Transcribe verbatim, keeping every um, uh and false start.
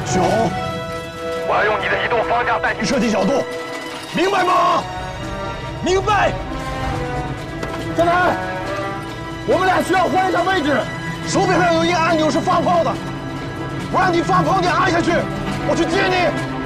许红， 我要用你的移动方向代替设计角度，明白吗？明白。 江南，我们俩需要换一下位置。 手柄上有一个按钮是发炮的，我让你发炮，你按下去，我去接你。